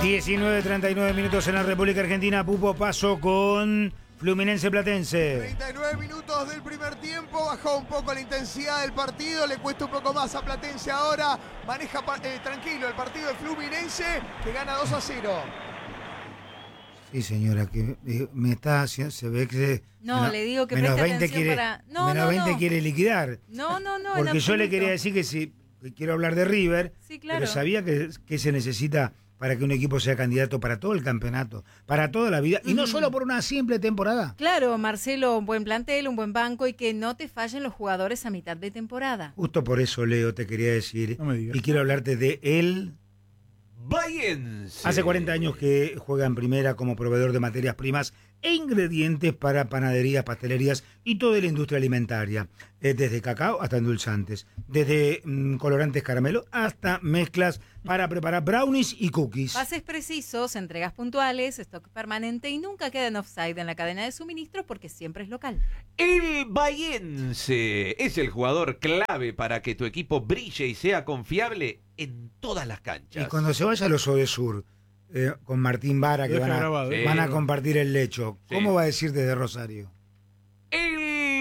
19:39 minutos en la República Argentina. Pupo, paso con Fluminense Platense. 39 minutos del primer tiempo, bajó un poco la intensidad del partido, le cuesta un poco más a Platense ahora, maneja tranquilo el partido de Fluminense, que gana 2-0. Sí, señora, que me está haciendo, se ve que... No, le digo que menos preste 20 atención quiere, para... No, menos no, 20 no. quiere liquidar. No, Porque en yo le absoluto. quería decir que quiero hablar de River, Sí, claro. pero sabía que se necesita para que un equipo sea candidato para todo el campeonato, para toda la vida, y no solo por una simple temporada. Claro, Marcelo, un buen plantel, un buen banco y que no te fallen los jugadores a mitad de temporada. Justo por eso, Leo, te quería decir, No me digas. y quiero hablarte de él. Bahiense. Hace 40 años que juega en primera como proveedor de materias primas e ingredientes para panaderías, pastelerías y toda la industria alimentaria, desde cacao hasta endulzantes, desde colorantes caramelo hasta mezclas para preparar brownies y cookies. Pases precisos, entregas puntuales, stock permanente y nunca quedan offside en la cadena de suministro porque siempre es local. El Bahiense es el jugador clave para que tu equipo brille y sea confiable en todas las Y canchas. cuando se vaya a los Odesur, con Martín Vara, que Deja van grabado, van a compartir el lecho, Sí. ¿cómo va a decir desde Rosario? El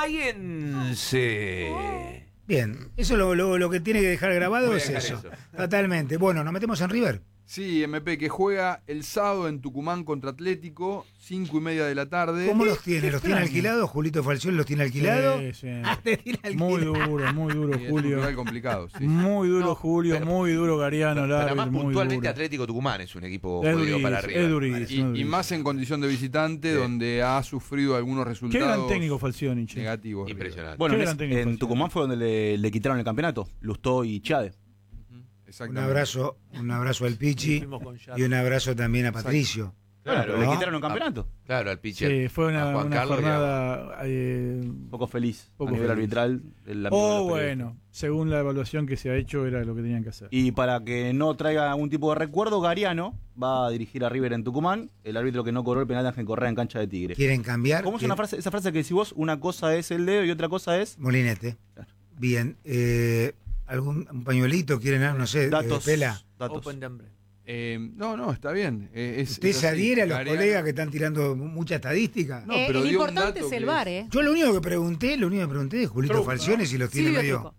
Bahiense. Bien, eso lo que tiene que dejar grabado Voy a es dejar eso. eso. Totalmente. Bueno, nos metemos en River. Sí, MP que juega el sábado en Tucumán contra Atlético, 5:30 de la tarde. ¿Cómo los tiene? ¿Los tiene extraño. alquilados? ¿Julito Falcioni los tiene alquilados? Sí, sí. Ah, te tiene Muy alquilado. muy duro, Y es un Julio. rival complicado, sí. Muy duro, No, Julio, pero- muy duro, Gariano, Pero Larry, más muy puntualmente duro. Atlético Tucumán es un equipo Es jodido para durísimo, arriba. es durísimo. Y más en condición de visitante, Sí. donde ha sufrido algunos Qué resultados gran técnico Falcioni, che. negativos. Impresionante. Bueno, Qué en, gran técnico en Falcioni. Tucumán fue donde le quitaron el campeonato, Lustó y Chade. Un Exactamente. abrazo al Pichi y un abrazo también a Patricio. Claro, Pero le ¿no? quitaron el campeonato. Claro, al pitcher. Sí, fue a una Juan Carlos y a- jornada... Un poco feliz Poco a nivel feliz. arbitral. El amigo de los periodistas. bueno, según la evaluación que se ha hecho, era lo que tenían que hacer. Y para que no traiga algún tipo de recuerdo, Gariano va a dirigir a River en Tucumán, el árbitro que no cobró el penal de Ángel Correa en cancha de Tigre. ¿Quieren cambiar? ¿Cómo es esa frase que decís vos? Una cosa es el dedo y otra cosa es... Molinete. Claro. Bien. ¿Un pañuelito quieren? No sé. Datos. Pela. datos. No, está bien. ¿Usted es se así. adhiere a los Gariano- colegas que están tirando mucha estadística? No, pero el dio un importante dato es el que VAR, es- ¿eh? Yo lo único que pregunté de Julito Truco, Falcioni ¿no? si los tiene Sí, medio. truco.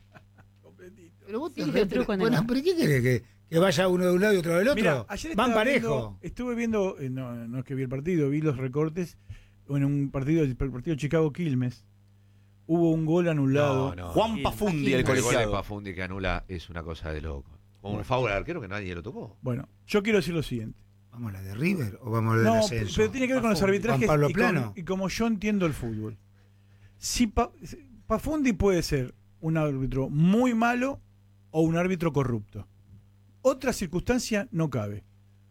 Pero vos Sí, vio truco en el bueno, VAR. ¿pero qué querés? ¿Que vaya uno de un lado y otro del otro? Mirá, ayer Van estaba parejo. estuve viendo, no es que vi el partido, vi los recortes en un partido, el partido Chicago-Quilmes. Hubo un gol anulado. No, no. Juan Pafundi, el El gol de colegiado. Pafundi que anula es una cosa de loco. Con un foul al arquero que nadie lo tocó. Bueno, yo quiero decir lo siguiente. ¿Vamos a la de River o vamos a la del No, ascenso? pero tiene que ver con los arbitrajes Juan Pablo y, Plano. y como yo entiendo el fútbol. Si Pafundi puede ser un árbitro muy malo o un árbitro corrupto. Otra circunstancia no cabe.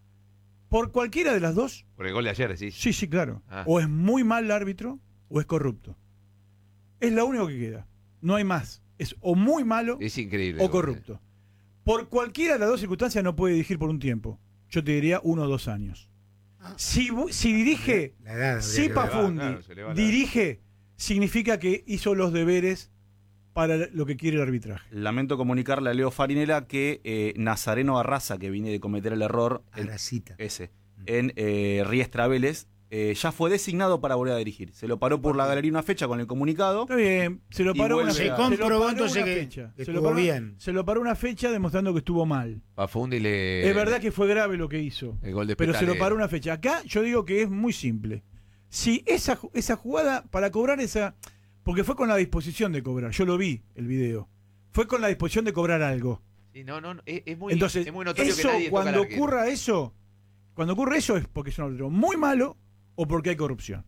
Por cualquiera de las dos, Por el gol de ayer, decís. sí, claro. Ah. O es muy mal árbitro o es corrupto. Es lo único que queda. No hay más. Es o muy malo Es increíble. o corrupto. Por cualquiera de las dos circunstancias no puede dirigir por un tiempo. Yo te diría 1 o 2 años. Si dirige, La edad habría si que ver. Pafundi Claro, se le va la- dirige, significa que hizo los deberes para lo que quiere el arbitraje. Lamento comunicarle a Leo Farinela que Nazareno Barraza, que viene de cometer el error Aracita. en Riestra Vélez, ya fue designado para volver a dirigir. Se lo paró por la galería una fecha con el comunicado. Está bien, se lo Y paró vuelve una a- fecha. Se comprobó paró entonces una que fecha. Se estuvo lo paró- bien. Se lo paró una fecha demostrando que estuvo mal. Pafundi le. Es verdad que fue grave lo que hizo. El gol de Pero se lo Petale. paró una fecha. Acá yo digo que es muy simple. Si esa jugada, para cobrar esa... Porque fue con la disposición de cobrar. Yo lo vi, el video. Fue con la disposición de cobrar algo. Sí, no, es muy, Entonces, es muy notorio eso, que nadie toca al cuando arquero. ocurre eso es porque es un árbitro muy malo o porque hay corrupción.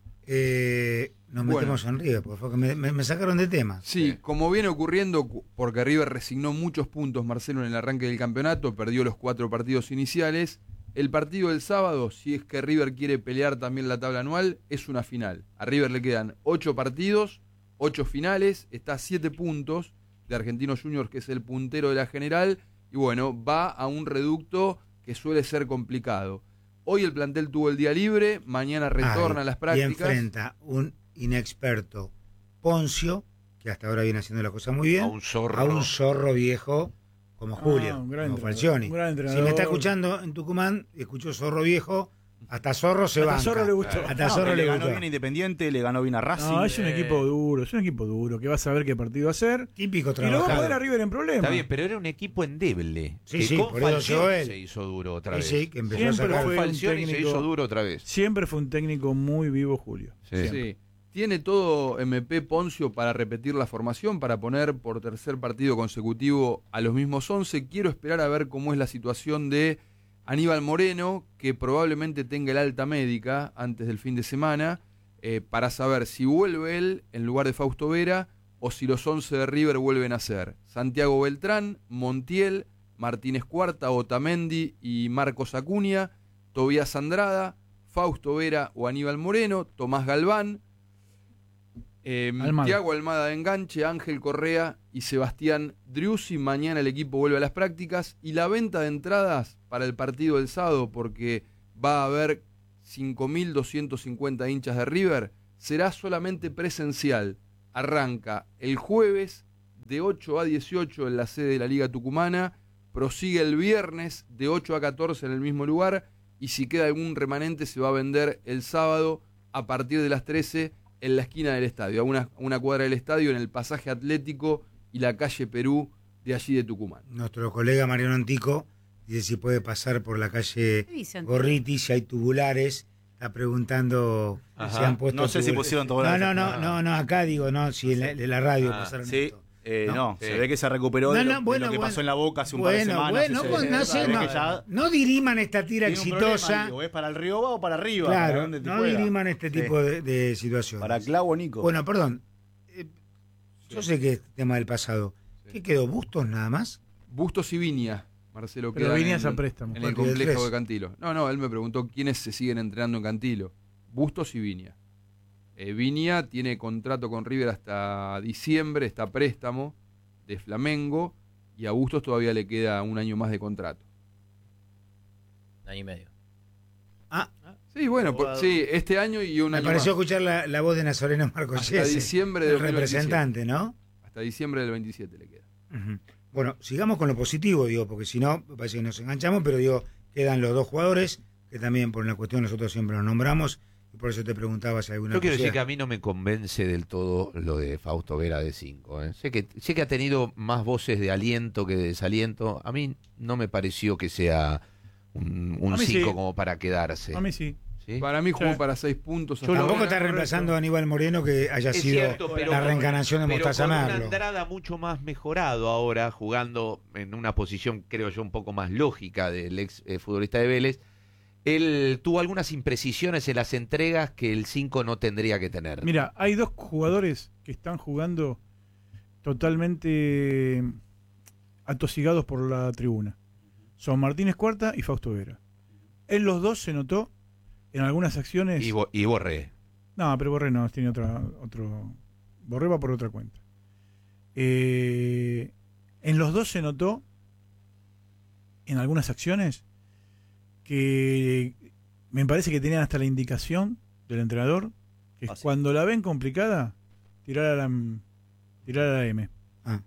Nos Bueno. metemos en River, por favor, que me sacaron de tema. Sí, Sí. como viene ocurriendo, porque River resignó muchos puntos, Marcelo, en el arranque del campeonato, perdió los 4 partidos iniciales. El partido del sábado, si es que River quiere pelear también la tabla anual, es una final. A River le quedan 8 partidos, 8 finales, está a 7 puntos de Argentinos Juniors, que es el puntero de la general, y bueno, va a un reducto que suele ser complicado. Hoy el plantel tuvo el día libre, mañana retorna a las Y prácticas. enfrenta un inexperto Poncio, que hasta ahora viene haciendo la cosa muy bien, A un zorro. a un zorro viejo como Julio, un gran como entrenador, Falcioni. un gran Si entrenador. me está escuchando en Tucumán, escuchó Zorro Viejo, hasta Zorro se va. Hasta Zorro le gustó. Hasta No, Zorro le le ganó gustó. bien a Independiente, le ganó bien a Racing. No, es un equipo duro, que va a saber qué partido hacer. Típico Y lo va a trabajador. poner a River en problemas. Está bien, pero era un equipo endeble. Sí, que sí, con por eso Falcioni llegó él. se hizo duro otra Sí, vez. sí, que empezó Siempre a sacar. fue un Falcioni se técnico- hizo duro otra vez. Siempre fue un técnico muy vivo, Julio. Sí. Siempre. Sí. Tiene todo MP Poncio para repetir la formación, para poner por tercer partido consecutivo a los mismos 11. Quiero esperar a ver cómo es la situación de Aníbal Moreno, que probablemente tenga el alta médica antes del fin de semana, para saber si vuelve él en lugar de Fausto Vera o si los 11 de River vuelven a ser Santiago Beltrán, Montiel, Martínez Cuarta, Otamendi y Marcos Acuña, Tobías Andrada, Fausto Vera o Aníbal Moreno, Tomás Galván, Almada. Thiago Almada de enganche, Ángel Correa y Sebastián Driussi. Mañana el equipo vuelve a las prácticas y la venta de entradas para el partido del sábado, porque va a haber 5.250 hinchas de River, será solamente presencial. Arranca el jueves de 8 a 18 en la sede de la Liga Tucumana, prosigue el viernes de 8 a 14 en el mismo lugar y si queda algún remanente se va a vender el sábado a partir de las 13 en la esquina del estadio, a una cuadra del estadio, en el pasaje Atlético y la calle Perú de allí de Tucumán. Nuestro colega Mariano Antico dice si puede pasar por la calle ¿Qué dice Antico? Gorriti, si hay tubulares. Está preguntando Ajá. si han puesto No sé si pusieron tubulares. No, acá digo, no, si en la radio pasaron Sí, esto. no, Sí. se ve que se recuperó de lo que pasó en la Boca hace un par de semanas. Bueno, se pues, ve- no se sé, ve no, que ya no diriman esta tira tiene un problema, exitosa. digo, ¿es para el Río o para arriba? para Claro, donde te no pueda. diriman este Sí. tipo de situaciones. Para Clavo Nico. Bueno, perdón. Yo sé que es tema del pasado. ¿Qué quedó? ¿Bustos nada más? Bustos y Viña, Marcelo, Pero quedan Viña es a en, préstamo. en el Porque complejo tres. de Cantilo. No, él me preguntó quiénes se siguen entrenando en Cantilo. Bustos y Viña. Viña tiene contrato con River hasta diciembre, está a préstamo de Flamengo y a Bustos todavía le queda un año más de contrato. Año y medio. Sí, bueno, sí, este año y un Me año pareció más. escuchar la voz de Nazareno Marcos Hasta diciembre del el representante, ¿no? Hasta diciembre del 27 le queda. Ujú. Bueno, sigamos con lo positivo, digo, porque si no, me parece que nos enganchamos, pero digo, quedan los dos jugadores, que también por una cuestión nosotros siempre los nombramos, y por eso te preguntaba si alguna Yo quiero decir cosilla- que a mí no me convence del todo lo de Fausto Vera de 5. Sé que ha tenido más voces de aliento que de desaliento. A mí no me pareció que sea un A mí 5 sí. como para quedarse. A mí sí. ¿Sí? Para mí jugó Sí. para 6 puntos. Yo lo Tampoco veo- está reemplazando a Aníbal Moreno, que haya Es sido cierto, pero la con- reencarnación de pero Mostaza con una Merlo. Andrada mucho más mejorado ahora, jugando en una posición, creo yo, un poco más lógica del ex futbolista de Vélez. Él tuvo algunas imprecisiones en las entregas que el 5 no tendría que tener. Mira, hay dos jugadores que están jugando totalmente atosigados por la tribuna. Son Martínez Cuarta y Fausto Vera. En los dos se notó en algunas acciones. Y Borré. No, pero Borré no, tiene otro. Borré va por otra cuenta. En los dos se notó en algunas acciones que me parece que tenían hasta la indicación del entrenador que Ah, sí. cuando la ven complicada, tirar a la M. Ah.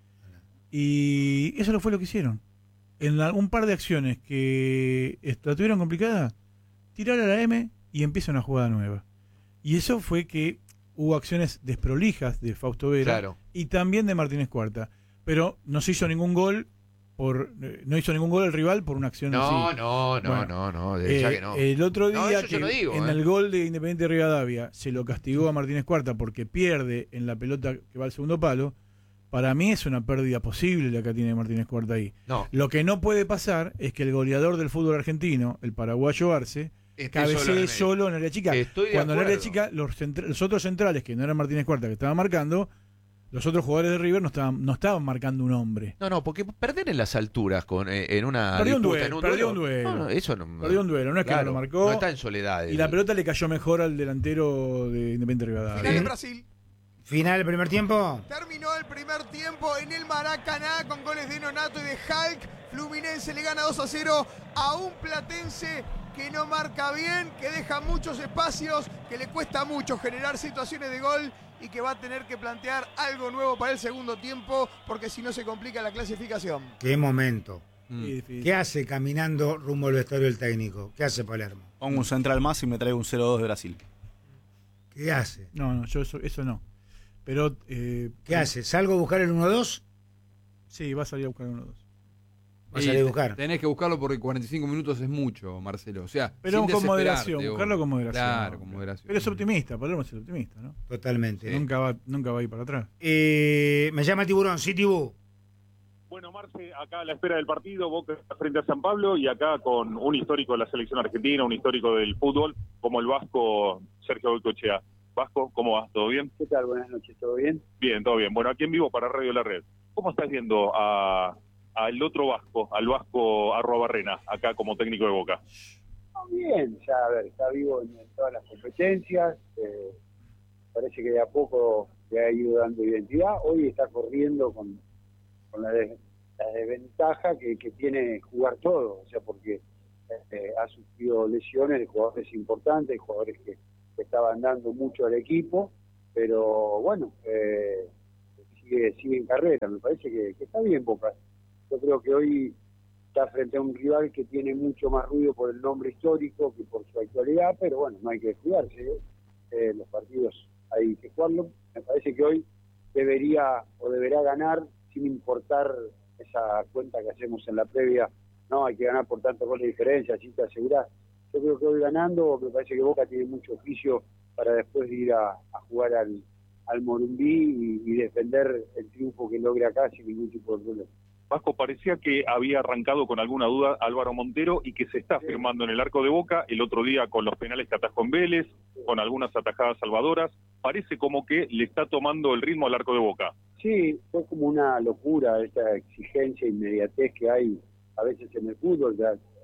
Y eso fue lo que hicieron. En un par de acciones que la tuvieron complicada, tirar a la M y empieza una jugada nueva. Y eso fue que hubo acciones desprolijas de Fausto Vera Claro. y también de Martínez Cuarta. Pero no se hizo ningún gol no hizo ningún gol el rival por una acción No, así. no, ya que no. El otro No, día eso yo que no digo, en ¿eh? el gol de Independiente Rivadavia se lo castigó a Martínez Cuarta porque pierde en la pelota que va al segundo palo. Para mí es una pérdida posible la que tiene Martínez Cuarta ahí. No, Lo que no puede pasar es que el goleador del fútbol argentino, el paraguayo Arce, cabecee solo en el área chica. Estoy de Cuando en el área acuerdo. chica, los otros centrales, que no eran Martínez Cuarta, que estaban marcando, los otros jugadores de River no estaban marcando un hombre. No, porque perder en las alturas en una Perdió un disputa, duelo, en perdió un duelo. No, eso no. Perdió un duelo, no es que Claro, no lo marcó. No está en soledad. Y la pelota le cayó mejor al delantero de Independiente Rivadavia. Final en Brasil. Final del primer tiempo. Terminó el primer tiempo en el Maracaná con goles de Nonato y de Hulk. Fluminense le gana 2-0 a un platense que no marca bien, que deja muchos espacios, que le cuesta mucho generar situaciones de gol y que va a tener que plantear algo nuevo para el segundo tiempo, porque si no se complica la clasificación. Qué momento. Y difícil. ¿Qué hace caminando rumbo al vestuario del técnico? ¿Qué hace Palermo? Pongo un central más y me traigo un 0-2 de Brasil. ¿Qué hace? No, yo eso no. Pero. ¿Qué hace? ¿Salgo a buscar el 1-2? Sí, va a salir a buscar 1-2. Va a salir a buscar. Tenés que buscarlo porque 45 minutos es mucho, Marcelo. O sea, Pero sin con moderación, desesperarte, buscarlo con moderación. Claro, con moderación. Pero es optimista, Palermo es el optimista, ¿no? Totalmente. Nunca va a ir para atrás. Me llama Tiburón, sí, Tibú. Bueno, Marce, acá a la espera del partido, Boca frente a San Pablo y acá con un histórico de la selección argentina, un histórico del fútbol, como el vasco Sergio Goycochea. Vasco, ¿cómo vas? ¿Todo bien? ¿Qué tal? Buenas noches, ¿todo bien? Bien, todo bien. Bueno, aquí en vivo para Radio La Red. ¿Cómo estás viendo al otro vasco, al vasco Arruabarrena, acá como técnico de Boca? Bien, ya a ver, está vivo en todas las competencias, parece que de a poco le ha ido dando identidad. Hoy está corriendo con la desventaja que tiene jugar todo, o sea, porque ha sufrido lesiones de jugadores importantes, jugadores que estaban dando mucho al equipo, pero bueno, sigue en carrera. Me parece que está bien Boca. Yo creo que hoy está frente a un rival que tiene mucho más ruido por el nombre histórico que por su actualidad, pero bueno, no hay que descuidarse, los partidos hay que jugarlos. Me parece que hoy deberá ganar sin importar esa cuenta que hacemos en la previa, no, hay que ganar por tantos goles de diferencia, así te asegurás. Yo creo que hoy ganando, me parece que Boca tiene mucho oficio para después ir a jugar al Morumbí y defender el triunfo que logre acá sin ningún tipo de problema. Vasco, parecía que había arrancado con alguna duda Álvaro Montero y que se está firmando en el arco de Boca, el otro día con los penales que atajó en Vélez, con algunas atajadas salvadoras, parece como que le está tomando el ritmo al arco de Boca. Sí, fue como una locura esta exigencia e inmediatez que hay a veces en el fútbol.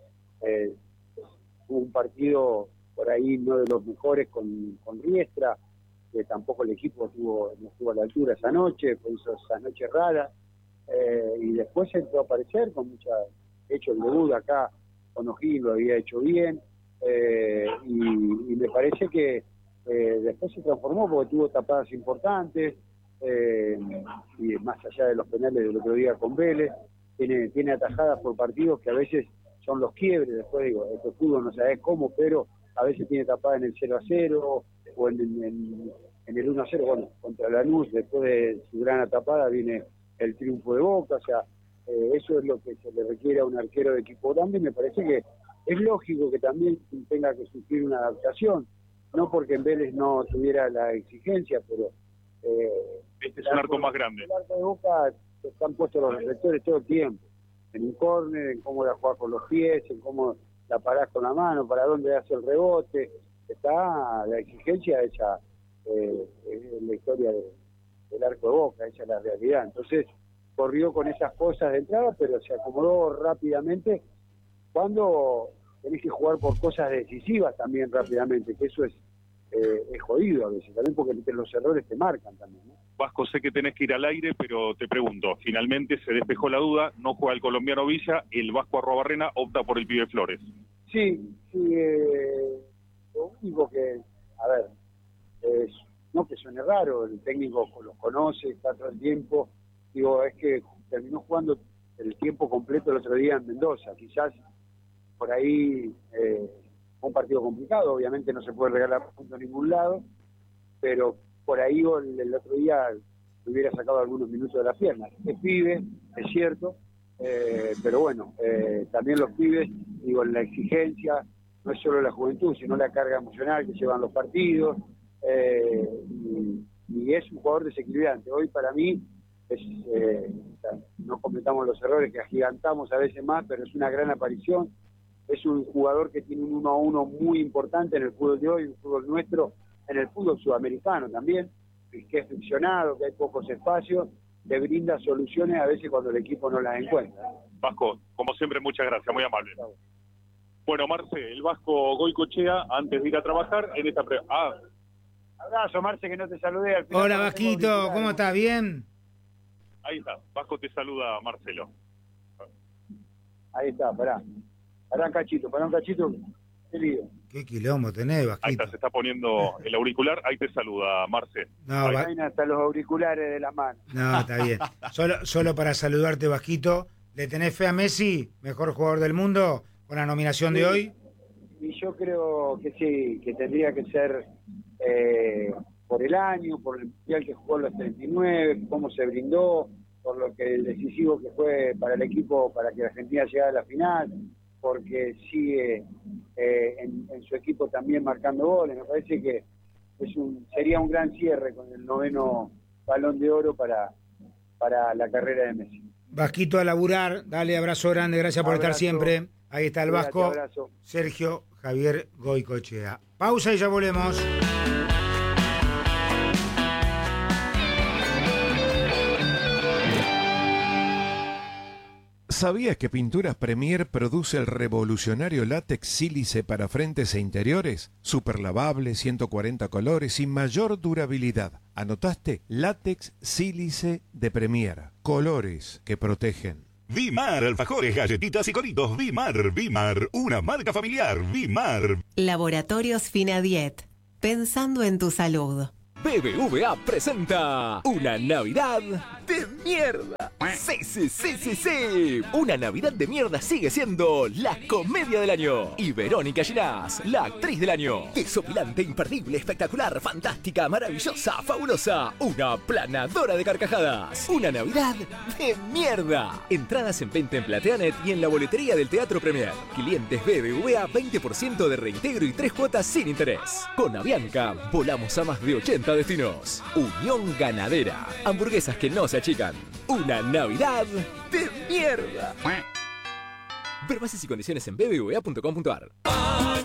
Hubo un partido por ahí no de los mejores con Riestra, que tampoco el equipo no estuvo a la altura esa noche, hizo esas noches raras, y después entró a aparecer con mucha... hecho el debut acá con O'Higgins lo había hecho bien, y me parece que después se transformó porque tuvo tapadas importantes, y más allá de los penales del otro día con Vélez, tiene atajadas por partidos que a veces son los quiebres. Después digo, este fútbol no sabés cómo, pero a veces tiene tapada en el 0-0 o en el 1-0. Bueno, contra Lanús, después de su gran tapada viene el triunfo de Boca. O sea, eso es lo que se le requiere a un arquero de equipo grande, y me parece que es lógico que también tenga que sufrir una adaptación, no porque en Vélez no tuviera la exigencia, pero este es un arco más grande. El arco de Boca están puestos los reflectores todo el tiempo, en un córner, en cómo la jugás con los pies, en cómo la parás con la mano, para dónde hace el rebote. Está la exigencia esa, es la historia del arco de Boca, esa es la realidad. Entonces corrió con esas cosas de entrada, pero se acomodó rápidamente cuando tenés que jugar por cosas decisivas también rápidamente, que eso es jodido a veces, también porque los errores te marcan también, ¿no? Vasco, sé que tenés que ir al aire, pero te pregunto, finalmente se despejó la duda, no juega el colombiano Villa, el vasco Arruabarrena opta por el pibe Flores. Sí, lo único que, a ver, no que suene raro, el técnico los conoce, está todo el tiempo, digo, es que terminó jugando el tiempo completo el otro día en Mendoza, quizás por ahí un partido complicado, obviamente no se puede regalar punto a ningún lado, pero por ahí el otro día le hubiera sacado algunos minutos de las piernas. Es pibe, es cierto, pero bueno, también los pibes, digo, en la exigencia, no es solo la juventud, sino la carga emocional que llevan los partidos, y es un jugador desequilibrante. Hoy para mí, no cometamos los errores que agigantamos a veces más, pero es una gran aparición. Es un jugador que tiene un 1-1 muy importante en el fútbol de hoy, el fútbol nuestro, en el fútbol sudamericano también, que es friccionado, que hay pocos espacios, le brinda soluciones a veces cuando el equipo no las encuentra. Vasco, como siempre, muchas gracias, muy amable. Bueno, Marce, el vasco Goycochea, antes de ir a trabajar, en esta... Abrazo, Marce, que no te saludé al final. Hola, Vasquito, ¿cómo estás? ¿Bien? Ahí está, Vasco te saluda, Marcelo. Ahí está, pará un cachito. Qué lío. Qué quilombo tenés, Ahí Vasquito. está, se está poniendo el auricular. Ahí te saluda, Marce. No, va- Traen hasta los auriculares de la mano. no, está bien. Solo para saludarte, Vasquito. ¿Le tenés fe a Messi, mejor jugador del mundo, con la nominación de hoy? Y yo creo que sí, que tendría que ser por el año, por el mundial que jugó en los 39, cómo se brindó, por lo que el decisivo que fue para el equipo para que Argentina llegara a la final, porque sigue en su equipo también marcando goles. Me parece que sería un gran cierre con el 9º Balón de Oro para la carrera de Messi. Vasquito a laburar, dale abrazo grande, gracias por estar Abrazo. siempre. Ahí está el Cuídate, Vasco, abrazo. Sergio Javier Goicoechea. Pausa y ya volvemos. ¿Sabías que Pinturas Premier produce el revolucionario látex sílice para frentes e interiores? Super lavable, 140 colores y mayor durabilidad. ¿Anotaste? Látex sílice de Premier. Colores que protegen. Vimar, alfajores, galletitas y coritos. Vimar, una marca familiar. Vimar. Laboratorios Finadiet. Pensando en tu salud. BBVA presenta una Navidad de mierda. Sí. Una Navidad de mierda sigue siendo la comedia del año. Y Verónica Ginás, la actriz del año. Desopilante, imperdible, espectacular, fantástica, maravillosa, fabulosa. Una planadora de carcajadas. Una Navidad de mierda. Entradas en venta en Plateanet y en la boletería del Teatro Premier. Clientes BBVA, 20% de reintegro y 3 cuotas sin interés. Con Avianca, volamos a más de 80 destinos. Unión Ganadera. Hamburguesas que no se achican. Una Navidad de mierda. Ver bases y condiciones en bbva.com.ar.